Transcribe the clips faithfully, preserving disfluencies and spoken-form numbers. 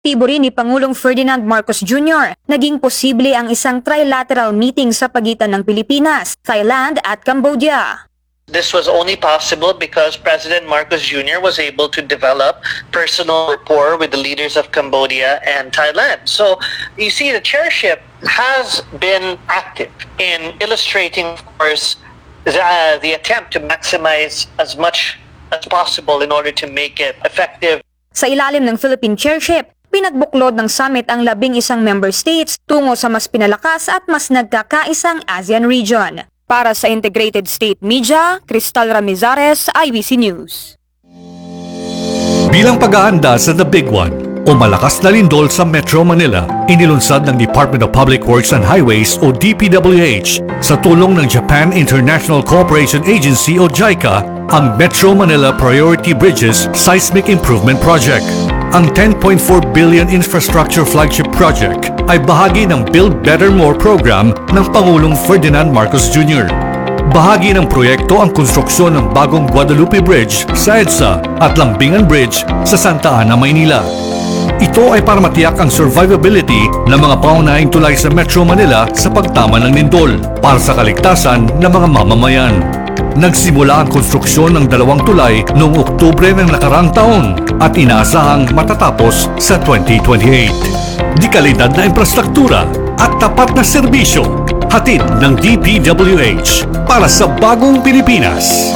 Tibo rin ni Pangulong Ferdinand Marcos Junior Naging posible ang isang trilateral meeting sa pagitan ng Pilipinas, Thailand at Cambodia. This was only possible because President Marcos Junior was able to develop personal rapport with the leaders of Cambodia and Thailand. So you see, the chairship has been active in illustrating, of course, the, uh, the attempt to maximize as much as possible in order to make it effective. Sa ilalim ng Philippine chairship, pinagbuklod ng summit ang labing isang member states tungo sa mas pinalakas at mas nagkakaisang ASEAN region. Para sa Integrated State Media, Cristal Ramizares, I B C News. Bilang pag-aanda sa The Big One o malakas na lindol sa Metro Manila, inilunsad ng Department of Public Works and Highways o D P W H sa tulong ng Japan International Cooperation Agency o JICA ang Metro Manila Priority Bridges Seismic Improvement Project. Ang ten point four billion infrastructure flagship project ay bahagi ng Build Better More program ng Pangulong Ferdinand Marcos Junior Bahagi ng proyekto ang konstruksyon ng bagong Guadalupe Bridge sa EDSA at Lambingan Bridge sa Santa Ana, Maynila. Ito ay para matiyak ang survivability ng mga pangunahing tulay sa Metro Manila sa pagtama ng lindol para sa kaligtasan ng mga mamamayan. Nagsimula ang konstruksyon ng dalawang tulay noong Oktubre ng nakarang taon at inaasahang matatapos sa twenty twenty-eight. Di kalidad na infrastruktura at tapat na serbisyo, hatid ng D P W H para sa bagong Pilipinas.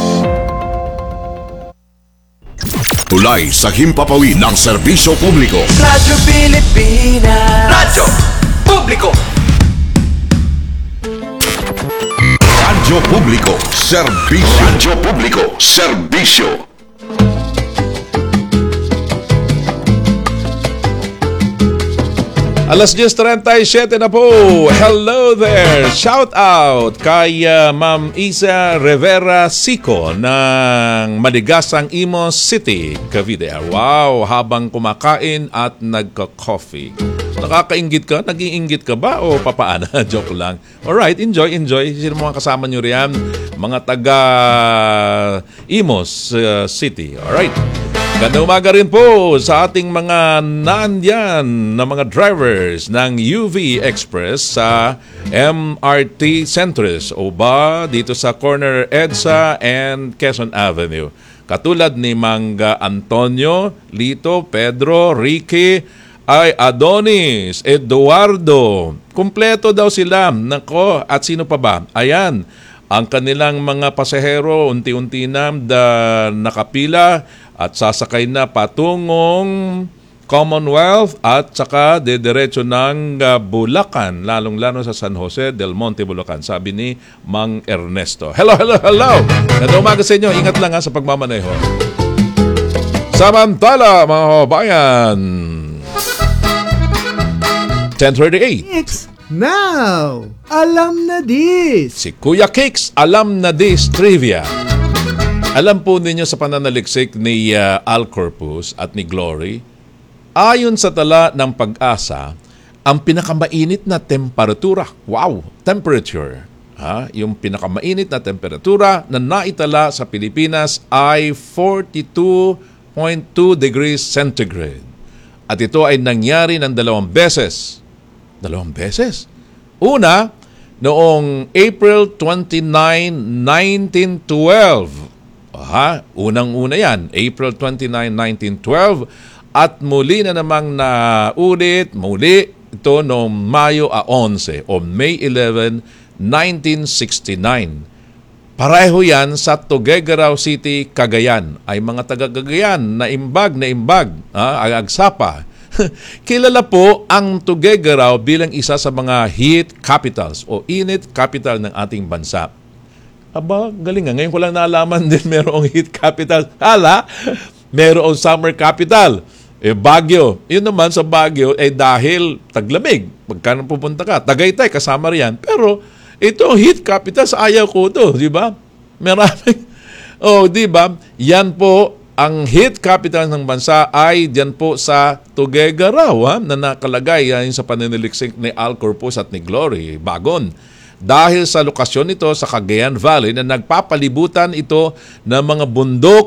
Tulay sa himpapawid ng serbisyo publiko. Radyo Pilipinas. Radyo Publiko. Radyo Publiko, serbisyo. Radyo Publiko, serbisyo. Alas diyes trenta y siete na po. Hello there. Shout out kay uh, Ma'am Isa Rivera Sico ng Maligasang Imos City, Cavite. Wow, habang kumakain at nagka-coffee. Nakakainggit ka? Nag-iinggit ka ba? O papaana? Joke lang. Alright, enjoy, enjoy. Sino mga kasama nyo riyan? Mga taga Imos uh, City. Alright. Ganda umaga rin po sa ating mga nandyan na mga drivers ng U V Express sa M R T Centris o ba dito sa corner EDSA and Quezon Avenue. Katulad ni Mangga Antonio, Lito, Pedro, Ricky, ay Adonis, Eduardo. Kumpleto daw sila. Nako, at sino pa ba? Ayan, ang kanilang mga pasahero unti-unti na da, nakapila at sasakay na patungong Commonwealth at saka dediretso ng uh, Bulacan, lalong-lalo sa San Jose del Monte, Bulacan. Sabi ni Mang Ernesto. Hello, hello, hello! Ganda umaga sa inyo. Ingat lang ha sa pagmamaneho. Samantala, mga kabayan, ten thirty-eight. Kicks now! Alam na this! Si Kuya Kicks, alam na this trivia. Alam po ninyo sa pananaliksik ni uh, Al Corpus at ni Glory, ayon sa tala ng Pag-asa, ang pinakamainit na temperatura, wow, temperature, ha, yung pinakamainit na temperatura na naitala sa Pilipinas ay forty-two point two degrees centigrade. At ito ay nangyari ng dalawang beses. Dalawang beses? Una, noong April twenty-ninth, nineteen twelve. Ha? Unang-una yan, April twenty-ninth, nineteen twelve. At muli na namang naulit, muli ito noong Mayo eleven o May eleventh, nineteen sixty-nine. Pareho yan sa Tuguegarao City, Cagayan. Ay mga taga-Cagayan na imbag na imbag, ha? Agsapa. Kilala po ang Tuguegarao bilang isa sa mga heat capitals o init capital ng ating bansa. Aba, galing nga. Ngayon ko lang naalaman din merong heat capital. Hala, merong summer capital. Eh, Baguio. Yun naman sa Baguio, eh dahil taglamig. Pagka pupunta ka, Tagaytay, kasama riyan. Pero, ito, heat capital, sa ayaw ko to, di ba? Maraming, oh, di ba? Yan po, ang heat capital ng bansa ay diyan po sa Tuguegarao, ha, na nakalagay yan sa pananaliksik ni Al Corpus at ni Glory, Bagon. Dahil sa lokasyon nito sa Cagayan Valley na nagpapalibutan ito ng mga bundok,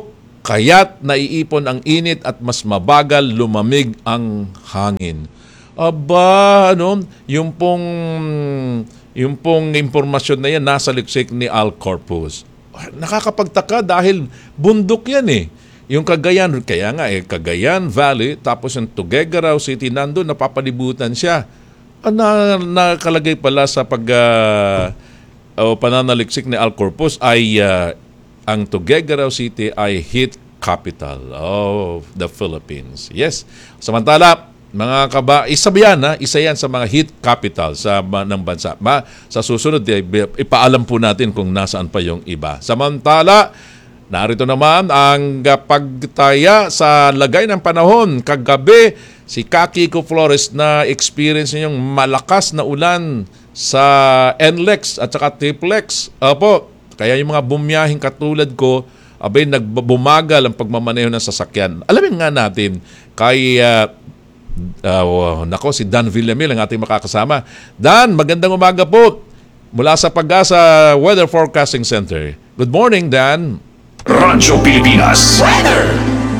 kaya't naiipon ang init at mas mabagal lumamig ang hangin. Aba, ano, yung pong, yung pong impormasyon na yan nasa liksik ni Al Corpus. Nakakapagtaka dahil bundok yan eh. Yung Cagayan, kaya nga eh, Cagayan Valley, tapos yung Tuguegarao City, nandun, napapalibutan siya. Ah, na, nakalagay pala sa pag uh, uh, pananaliksik ni Al Corpus ay uh, ang Tuguegarao City ay heat capital of the Philippines. Yes. Samantala, mga kaba, isa yan, ha? Isa yan sa mga heat capital sa ng bansa. Ma, sa susunod, eh, ipaalam po natin kung nasaan pa yung iba. Samantala, narito naman ang pagtaya sa lagay ng panahon. Kagabi, si Kiko Flores na experience niyong malakas na ulan sa N L E X at saka T P L E X. Opo, kaya yung mga bumiyahing katulad ko, abay, nagbumagal ang pagmamaneho ng sasakyan. Alamin nga natin kay, uh, uh, nako, si Dan Villamil, ang ating makakasama. Dan, magandang umaga po mula sa Pag-asa Weather Forecasting Center. Good morning, Dan. Radyo Pilipinas. Weather!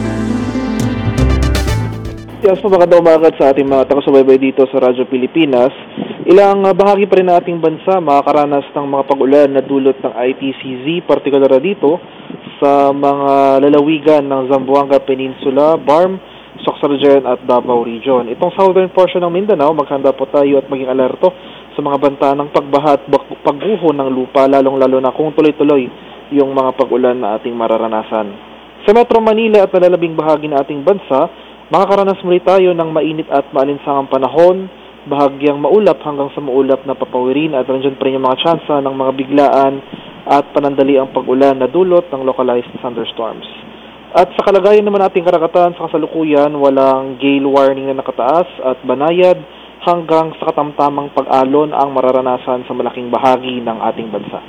Yes po, magandang umaga sa ating mga takasubaybay dito sa Radyo Pilipinas. Ilang uh, bahagi pa rin ng ating bansa makakaranas ng mga pag-ulan na dulot ng I T C Z, partikular na dito sa mga lalawigan ng Zamboanga Peninsula, Barm, Sorsogon at Davao Region. Itong southern portion ng Mindanao, maghanda po tayo at maging alerto sa mga banta ng pagbaha at pagguho ng lupa, lalong-lalo na kung tuloy-tuloy yung mga pag-ulan na ating mararanasan. Sa Metro Manila at nalalabing bahagi ng ating bansa, makakaranas muli tayo ng mainit at maalinsangang panahon, bahagyang maulap hanggang sa maulap na papawirin at nandiyan pa rin yung mga tsansa ng mga biglaan at panandali ang pag-ulan na dulot ng localized thunderstorms. At sa kalagayan naman ating karagatan sa kasalukuyan, walang gale warning na nakataas at banayad hanggang sa katamtamang pag-alon ang mararanasan sa malaking bahagi ng ating bansa.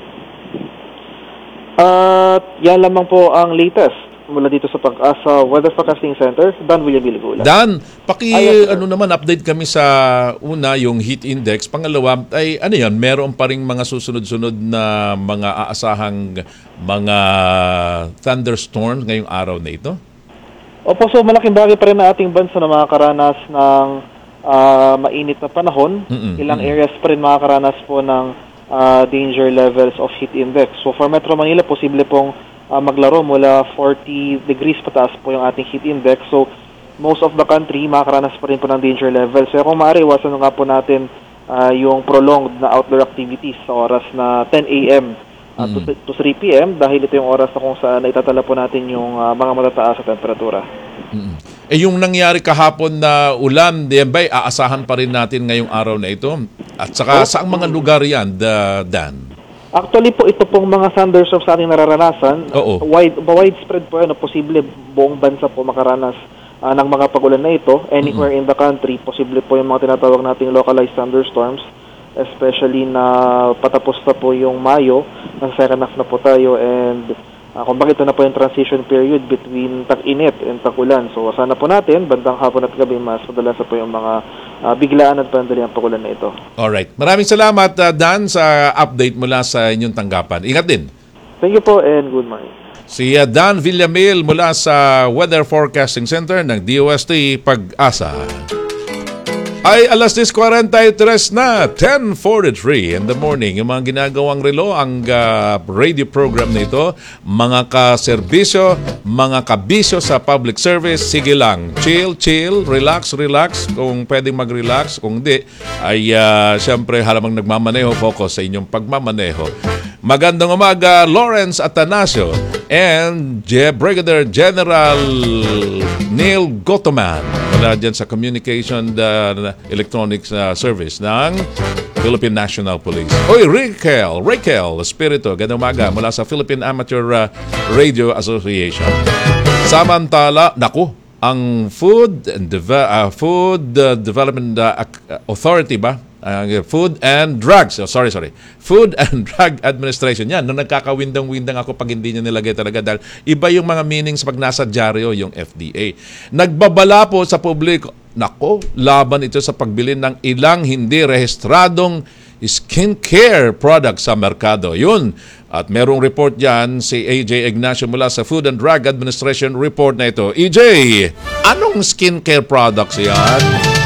At yan lamang po ang latest mula dito sa Pag-asa Weather Forecasting Center, Dan William Biligula. Dan, paki Ay, ano naman update kami sa una yung heat index, pangalawa ay ano yan, meron pa ring mga susunod-sunod na mga aasahang mga thunderstorms ngayong araw na ito. Opo, so malaking bagay pa rin na ating bansa na makakaranas ng uh, mainit na panahon. Mm-mm, Ilang mm-mm. areas pa rin makakaranas po ng Uh, danger levels of heat index. So for Metro Manila, posible pong uh, maglaro mula forty degrees pataas po yung ating heat index. So most of the country, makakaranas pa rin po ng danger levels. So kung maaari, iwasan nga po natin uh, yung prolonged na outdoor activities sa oras na ten a.m. Uh, mm. to, to three p.m. dahil ito yung oras na kung saan itatala po natin yung uh, mga matataas sa temperatura. Mm. Eh yung nangyari kahapon na ulan, yan ba'y aasahan pa rin natin ngayong araw na ito? At saka Oh. saang mga lugar yan, da, Dan? Actually po, ito pong mga thunderstorms sa ating nararanasan, Oo. wide, widespread po yan, posible buong bansa po makaranas uh, ng mga pag-ulan na ito. Anywhere mm-hmm. in the country, posible po yung mga tinatawag nating localized thunderstorms, especially na patapos na po yung Mayo, nasa second half na po tayo, and uh, kung bakit ito na po yung transition period between tag-init and tag-ulan. So sana po natin, bandang hapon at gabi, mas madalas po yung mga uh, biglaan at pandali ang pag-ulan na ito. Alright. Maraming salamat, uh, Dan, sa update mula sa inyong tanggapan. Ingat din. Thank you po and good morning. Si uh, Dan Villamil mula sa Weather Forecasting Center ng D O S T Pag-asa. Ay alas diyes kuwarenta y tres na, ten forty-three in the morning. Yung mga ginagawang relo, ang uh, radio program nito, mga kaserbisyo, mga kabisyo sa public service, sige lang, chill, chill, relax, relax. Kung pwedeng mag-relax, kung di, ay uh, siyempre halamang nagmamaneho, focus sa inyong pagmamaneho. Magandang umaga, Lawrence Atanasio and J- Brigadier General Neil Gotoman mula dyan sa Communication uh, Electronics uh, Service ng Philippine National Police. Oy, Raquel, Raquel Espiritu, gandang umaga mula sa Philippine Amateur uh, Radio Association. Samantala, naku, ang Food and Deve- uh, Food uh, Development uh, Authority ba? Uh, Food and Drugs, oh, sorry, sorry. Food and Drug Administration. Yan, nung nagkakawindang-windang ako pag hindi niya nilagay talaga dahil iba yung mga meanings pag nasa dyaryo yung F D A. Nagbabala po sa publiko, nako, laban ito sa pagbili ng ilang hindi rehistradong skincare products sa merkado. Yun, At merong report dyan si A J Ignacio mula sa Food and Drug Administration report na ito. E J, anong skincare products yan?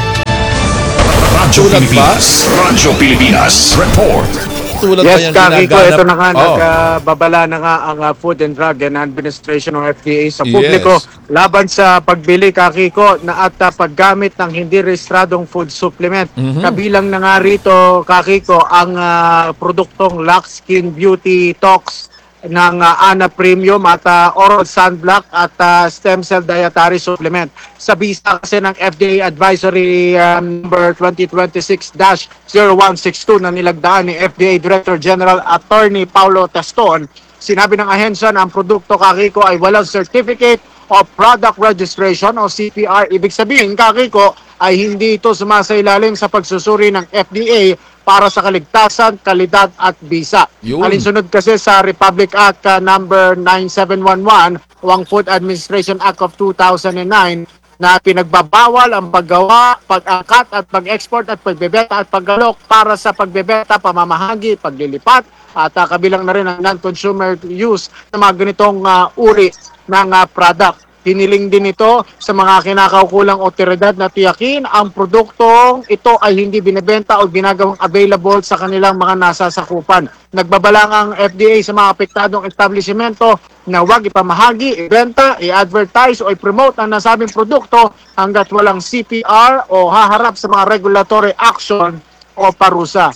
Radyo Tulad ba? Pilipinas. Radyo Pilipinas. Report. Tulad ba Yes, yan Kaki ko, ginaganap? ito na nga, Oh. nagbabala na nga ang uh, Food and Drug and Administration o F D A sa Yes. publiko laban sa pagbili, Kaki ko, na at uh, paggamit ng hindi rehistradong food supplement. Mhm. Kabilang na nga rito, Kaki ko, ang uh, produktong Lux Skin Beauty Tox ng uh, Ana Premium at uh, Oral Sunblock at uh, Stem Cell Dietary Supplement. Sa bisa kasi ng F D A Advisory uh, number twenty twenty-six dash zero one six two na nilagdaan ni F D A Director General Attorney Paulo Teston, sinabi ng ahensya na ang produkto, Kaki ko, ay walang Certificate of Product Registration o C P R. Ibig sabihin, Kaki ko, ay hindi ito sumasailalim sa pagsusuri ng F D A para sa kaligtasan, kalidad at bisa. Yun. Alinsunod kasi sa Republic Act uh, number nine seven one one o ang Food Administration Act of two thousand nine na pinagbabawal ang paggawa, pag-angkat at pag-export at pagbebenta at paggalok para sa pagbebenta, pamamahagi, paglilipat at uh, kabilang na rin ang non-consumer use ng mga ganitong uh, uri ng uh, product. Hiniling din ito sa mga kinakaukulang otoridad na tiyakin ang produktong ito ay hindi binebenta o ginagawang available sa kanilang mga nasasakupan. Nagbabalang ang F D A sa mga apektadong establishmento na huwag ipamahagi, ibenta, i-advertise o i-promote ang nasabing produkto hanggat walang C P R o haharap sa mga regulatory action o parusa.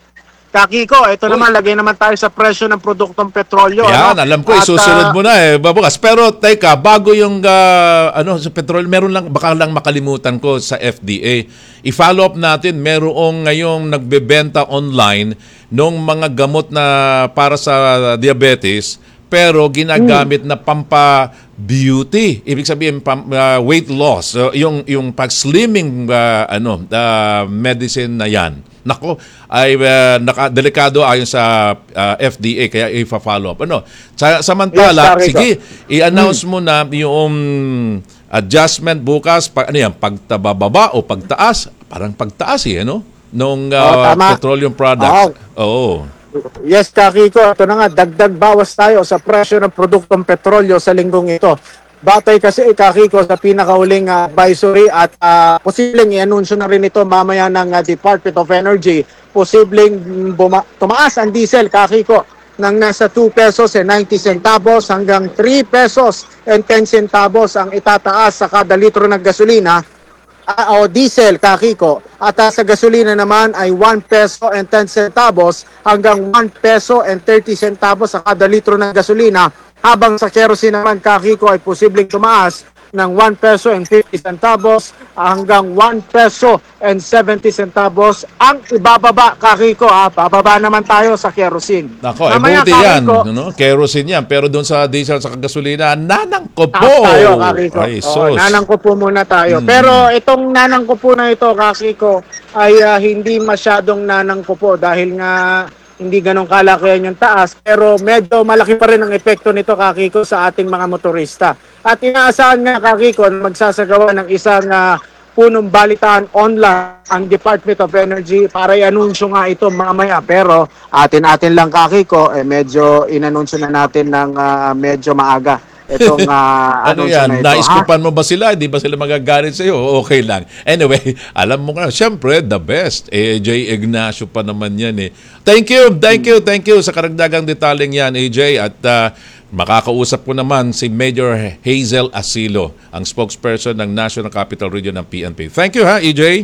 Kaki ko, ito naman, lagay naman tayo sa presyo ng produktong petrolyo. Yan, ano? alam ko, At, isusunod ah, mo na eh, babukas. Pero teka, bago yung ah, ano sa petrol, meron lang, baka lang makalimutan ko sa F D A. I-follow up natin, merong ngayong nagbebenta online ng mga gamot na para sa diabetes, pero ginagamit na pampa beauty. Ibig sabihin pam, ah, weight loss. So, yung yung pag-slimming ah, ano, ah, medicine na 'yan. Nako, ay uh, naka, delikado ayon sa uh, F D A kaya i-follow up. Ano? Sa, samantala, Yes, sige, i-announce mo na yung adjustment bukas, pa, ano yan, pagtabababa o pagtaas, parang pagtaas eh, ano? Nung uh, Oo, tama. petroleum products. Oo. Yes, Kaki ko, ito na nga, dagdag bawas tayo sa presyo ng produktong petrolyo sa linggong ito. Batay kasi, Kaki ko, sa pinakauling uh, advisory at uh, posibleng i-anunsyo na rin ito mamaya ng uh, Department of Energy. Posibleng buma- tumaas ang diesel, Kaki ko, ng nasa two pesos and ninety centavos hanggang three pesos and ten centavos ang itataas sa kada litro ng gasolina uh, o diesel, Kaki ko. At uh, sa gasolina naman ay one peso and ten centavos hanggang one peso and thirty centavos sa kada litro ng gasolina. Habang sa kerosene naman, Kaki ko, ay posibleng tumaas ng one peso and fifty centavos hanggang one peso and seventy centavos ang ibababa, Kaki ko. Ha? Bababa naman tayo sa kerosene. Nako, eh, Mamaya, buti Kaki yan. ko, No? Kerosene yan. Pero doon sa diesel sa gasolina, nanang ko po. taas tayo, Kaki ko. Ay, Oo, sus. nanang ko po muna tayo. Pero itong nanang ko po na ito, Kaki ko, ay ah, hindi masyadong nanang ko po dahil nga hindi ganong kalakihan yung taas, pero medyo malaki pa rin ang epekto nito, Kaki ko, sa ating mga motorista. At inaasahan nga, Kaki ko, na magsasagawa ng isang uh, punong balitaan online ang Department of Energy para i-anunsyo nga ito mamaya. Pero atin-atin lang, Kaki ko, eh, medyo inanunsyo na natin ng uh, medyo maaga itong uh, Ano anunsyo yan? na ito. Naiskupan mo ba sila? Hindi ba sila magagalit sa iyo? Okay lang. Anyway, alam mo nga, syempre, the best. A J Ignacio pa naman yan eh. Thank you, thank you, thank you sa karagdagang detaling yan, A J. At uh, makakausap ko naman si Major Hazel Asilo, ang spokesperson ng National Capital Region ng P N P. Thank you ha, A J.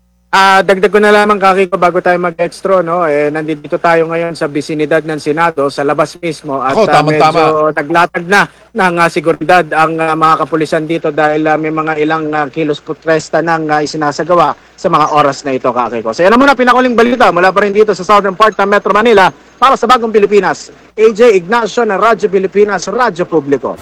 Ah, dagdag ko na lamang, Kaki ko, bago tayo mag-extra, no? Eh, nandito tayo ngayon sa bisinidad ng Senado, sa labas mismo. At Ako, ah, tamang-tama. medyo naglatag na ng uh, seguridad ang ah, mga kapulisan dito dahil ah, may mga ilang uh, kilos putresta nang uh, isinasagawa sa mga oras na ito, Kaki ko. So yan na muna, pinakuling balita mula pa rin dito sa southern part ng Metro Manila para sa Bagong Pilipinas. A J Ignacio ng Radyo Pilipinas, Radyo Publiko.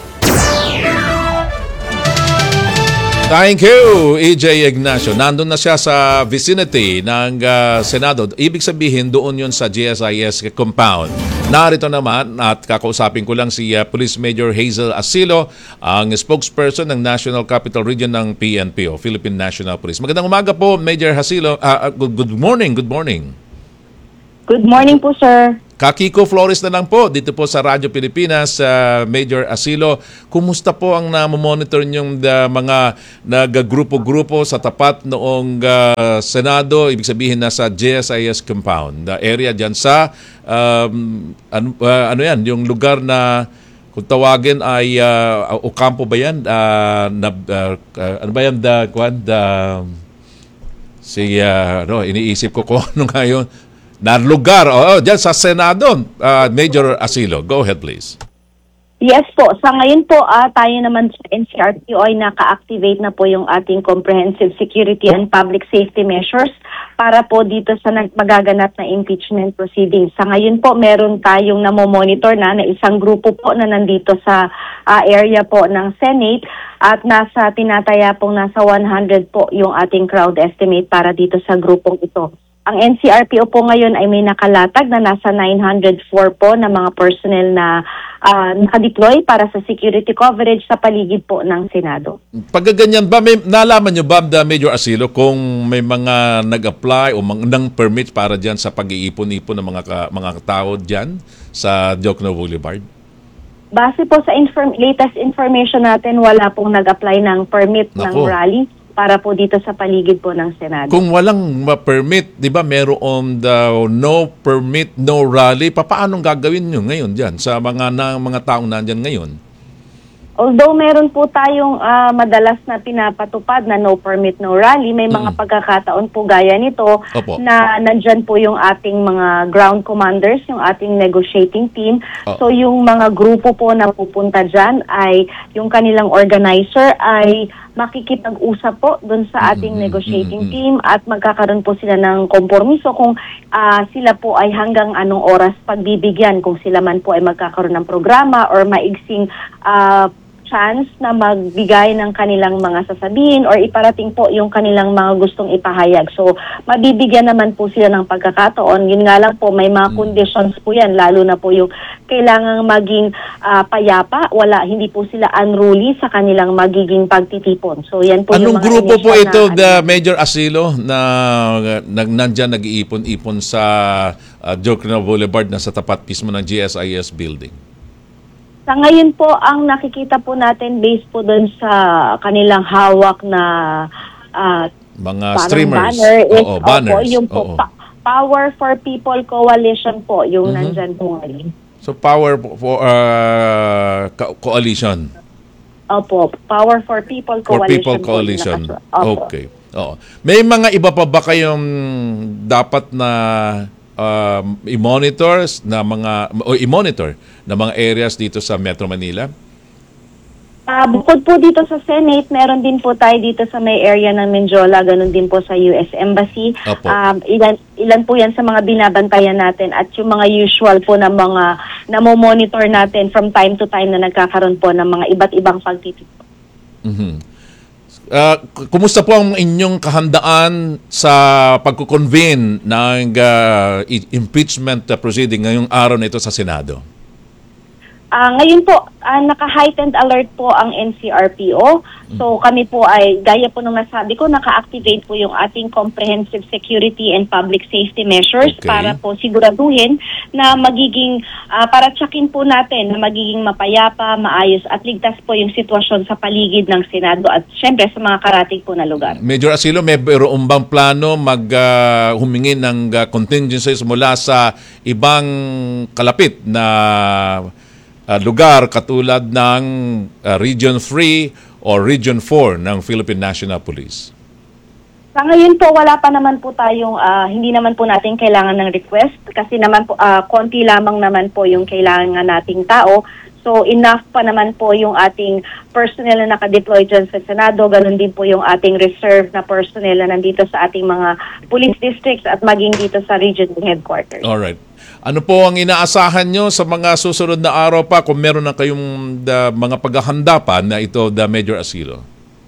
Thank you, A J Ignacio. Nandun na siya sa vicinity ng uh, Senado. Ibig sabihin, doon yun sa G S I S compound. Narito naman at kakausapin ko lang si uh, Police Major Hazel Asilo, ang spokesperson ng National Capital Region ng P N P o Philippine National Police. Magandang umaga po, Major Asilo. Uh, good, good morning, good morning. Good morning po, sir. Kakiko Flores na lang po dito po sa Radyo Pilipinas, uh, Major Asilo. Kumusta po ang namomonitor niyong uh, mga nag-grupo-grupo sa tapat noong uh, Senado, ibig sabihin nasa J S I S compound, the area dyan sa, um, ano, uh, ano yan, yung lugar na kung tawagin ay uh, Ocampo ba yan? Uh, na, uh, uh, ano ba yan? The, the, si, uh, ano, iniisip ko kung ano nga yun. Na lugar, oh, dyan sa Senado, uh, Major Asilo. Go ahead, please. Yes po. Sa ngayon po, uh, tayo naman sa N C R P O ay naka-activate na po yung ating comprehensive security and public safety measures para po dito sa magaganap na impeachment proceedings. Sa ngayon po, meron tayong namomonitor na na isang grupo po na nandito sa uh, area po ng Senate at nasa tinataya pong nasa one hundred po yung ating crowd estimate para dito sa grupong ito. Ang N C R P O po ngayon ay may nakalatag na nasa nine hundred four po na mga personnel na uh, nakadeploy para sa security coverage sa paligid po ng Senado. Pagkaganyan ba, may, nalaman nyo ba, the Major Asilo, kung may mga nag-apply o mga, ng permit para dyan sa pag-iipon-ipon ng mga, ka, mga tao dyan sa Diokno Boulevard? Base po sa inform- latest information natin, wala pong nag-apply ng permit Nako. ng rally para po dito sa paligid po ng Senado. Kung walang permit, di ba, meron the no permit, no rally, papaanong gagawin nyo ngayon dyan sa mga, na, mga taong nandyan ngayon? Although meron po tayong uh, madalas na pinapatupad na no permit, no rally, may mga Mm. pagkakataon po gaya nito Opo. na nandyan po yung ating mga ground commanders, yung ating negotiating team. Oh. So yung mga grupo po na pupunta dyan ay yung kanilang organizer ay makikipag-usap po dun sa ating Mm, mm, negotiating mm, mm. team at magkakaroon po sila ng kompromiso kung uh, sila po ay hanggang anong oras pagbibigyan, kung sila man po ay magkakaroon ng programa or maigsing uh, chance na magbigay ng kanilang mga sasabihin or iparating po yung kanilang mga gustong ipahayag. So, mabibigyan naman po sila ng pagkakataon. Yun nga lang po, may mga conditions po yan, lalo na po yung kailangang maging uh, payapa. Wala, hindi po sila unruly sa kanilang magiging pagtitipon. So, yan po Anong yung mga grupo po initial ito, na, the Major Asilo, na nag nandyan nag-iipon-ipon sa uh, Diokno Boulevard na sa tapat mismo ng G S I S building? Sa ngayon po, ang nakikita po natin based po doon sa kanilang hawak na uh, Mga parang streamers. banner is, Oo, banners. opo, yung po, Oo. pa- Power for People Coalition po, yung Mhm. nandyan po ngayon. So, Power for uh, Co- Coalition. Opo, Power for People For Coalition. People po, Coalition. yung nakasu- Opo. Okay. Oo. May mga iba pa ba kayong dapat na um, i-monitor na mga o i-monitor na mga areas dito sa Metro Manila? Ah, bukod po dito sa Senate, meron din po tayo dito sa may area ng Menjola, ganun din po sa U S Embassy. Opo. Um, ilan, ilan po yan sa mga binabantayan natin at yung mga usual po na mga namomonitor natin from time to time na nagkakaroon po ng mga iba't ibang pagtitipon. Mhm. Uh, kumusta po ang inyong kahandaan sa pagko-convene ng uh, i- impeachment uh, proceeding ngayong araw na ito sa Senado? Ah, ngayon po, ah, naka-heightened alert po ang N C R P O. So kami po ay, gaya po nung nasabi ko, naka-activate po yung ating comprehensive security and public safety measures Okay. para po siguraduhin na magiging, ah, para tsakin po natin na magiging mapayapa, maayos at ligtas po yung sitwasyon sa paligid ng Senado at syempre sa mga karatig po na lugar. Major Asilo, may mayroon bang plano mag uh, humingi ng uh, contingencies mula sa ibang kalapit na uh, lugar katulad ng uh, Region three or Region four ng Philippine National Police? Sa ngayon po, wala pa naman po tayong, ah, hindi naman po natin kailangan ng request kasi naman po, ah, konti lamang naman po yung kailangan nating tao. So, enough pa naman po yung ating personnel na nakadeploy dyan sa Senado. Ganun din po yung ating reserve na personnel na nandito sa ating mga police districts at maging dito sa regional headquarters. Alright. Ano po ang inaasahan nyo sa mga susunod na araw pa kung meron na kayong the, mga paghahanda pa na ito, the Major Asilo?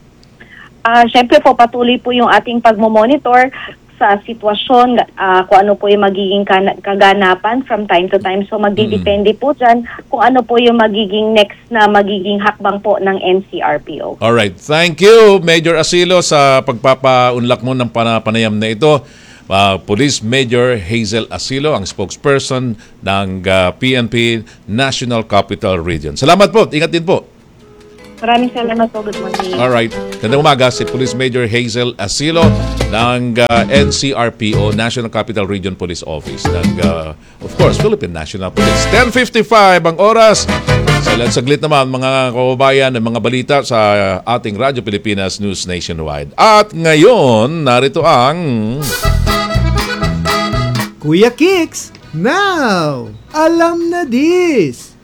Ah, syempre po, patuloy po yung ating pagmomonitor sa sitwasyon, ah, kung ano po yung magiging kan- kaganapan from time to time. So magdidepende po dyan kung ano po yung magiging next na magiging hakbang po ng N C R P O. Alright. Thank you, Major Asilo, sa pagpapaunlak mo ng pana- panayam na ito. uh, Police Major Hazel Asilo, ang spokesperson ng uh, P N P National Capital Region. Salamat po. Ingat din po. Maraming salamat po. Good morning. Alright. Gandang umaga si Police Major Hazel Asilo ng uh, N C R P O, National Capital Region Police Office ng, uh, of course, Philippine National Police. ten fifty-five ang oras. Sa ilan saglit naman, mga kababayan, ng mga balita sa ating Radyo Pilipinas News Nationwide. At ngayon, narito ang... Kuya Kicks, now, alam na this.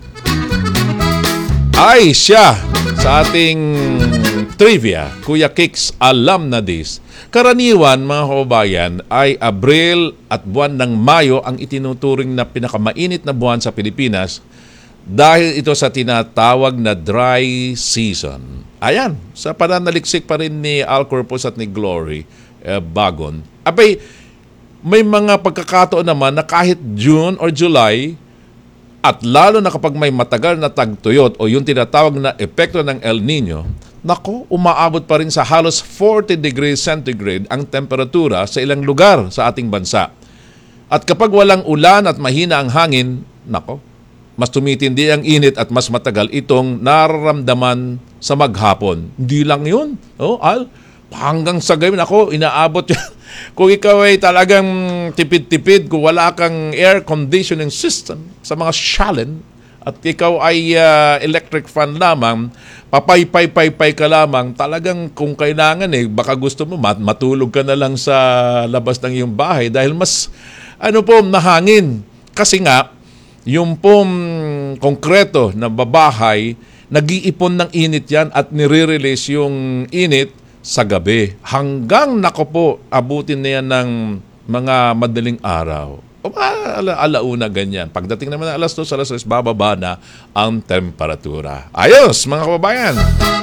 Ay siya sa ating trivia, Kuya Kicks, alam na this. Karaniwan, mga kababayan, ay Abril at buwan ng Mayo ang itinuturing na pinakamainit na buwan sa Pilipinas dahil ito sa tinatawag na dry season. Ayan, sa pananaliksik pa rin ni Al Corpus at ni Glory eh, Bagon. Abay, may mga pagkakataon naman na kahit June or July, at lalo na kapag may matagal na tagtuyot o yung tinatawag na epekto ng El Nino, nako, umaabot pa rin sa halos forty degrees centigrade ang temperatura sa ilang lugar sa ating bansa. At kapag walang ulan at mahina ang hangin, nako, mas tumitindi ang init at mas matagal itong nararamdaman sa maghapon. Hindi lang yun. Oh, Al, hanggang sa gayon, ako, inaabot yun. Kung ikaw ay talagang tipid-tipid, kung wala kang air conditioning system sa mga chalet, at ikaw ay uh, electric fan lamang, papay-pay-pay-pay ka lamang, talagang kung kailangan eh, baka gusto mo mat- matulog ka na lang sa labas ng iyong bahay dahil mas, ano po, nahangin. Kasi nga, yung pong konkreto na babahay, nag-iipon ng init yan at nire-release yung init sa gabi. Hanggang nako po, abutin na yan ng mga madaling araw. O ala, alauna ganyan. Pagdating naman ng alas dos, alas tres, bababa na ang temperatura. Ayos, mga kababayan!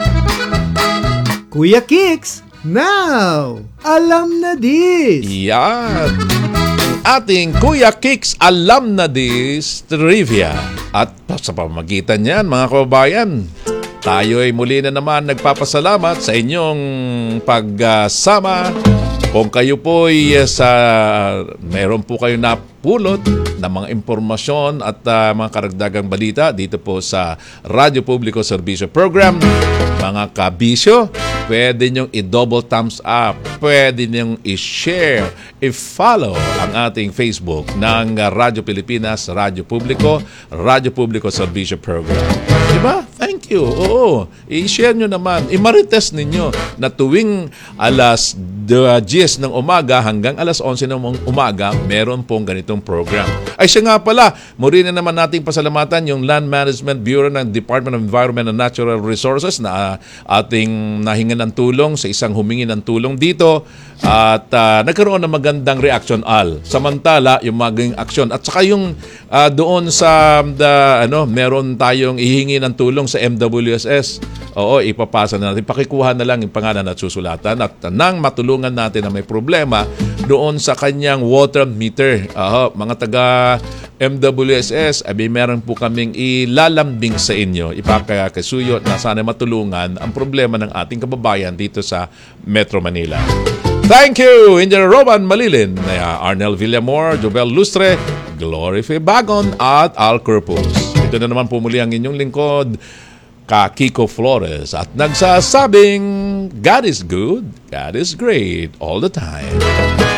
Kuya Kicks, now, alam na this. Yan! Ating Kuya Kicks, alam na this trivia. At sa pamagitan niyan, mga kababayan, tayo ay muli na naman nagpapasalamat sa inyong pagsama. Kung kayo po ay sa meron po kayo napulot ng mga impormasyon at uh, mga karagdagang balita dito po sa Radyo Publiko Serbisyo Program, mga kabisyo, pwede nyong i-double thumbs up, pwede nyong i-share, i-follow ang ating Facebook ng Radyo Pilipinas, Radyo Publiko, Radyo Publiko Serbisyo Program. Diba? Thank you. Oo. I-share nyo naman. I-marites ninyo na tuwing alas diyes ng umaga hanggang alas onse ng umaga, meron pong ganitong program. Ay siya nga pala, muli na naman nating pasalamatan yung Land Management Bureau ng Department of Environment and Natural Resources na uh, ating nahingan ng tulong sa isang humingi ng tulong dito at uh, nagkaroon ng magandang reaction, Al. Samantala, yung maging aksyon at saka yung uh, doon sa the, ano, meron tayong ihingi ng tulong sa M W S S. Oo, ipapasa na natin. Pakikuha na lang yung pangalan at susulatan at nang matulungan natin na may problema doon sa kanyang water meter. Uh, mga taga M W S S, abi meron po kaming ilalambing sa inyo, ipakakasuyo na sana matulungan ang problema ng ating kababayan dito sa Metro Manila. Thank you, Engineer Roman Malilin, Arnel Villamor, Jobel Lustre, Glory Bagon at Al Corpus. Ito na naman po muli ang inyong lingkod, Ka Kiko Flores, at nagsasabing God is good, God is great all the time.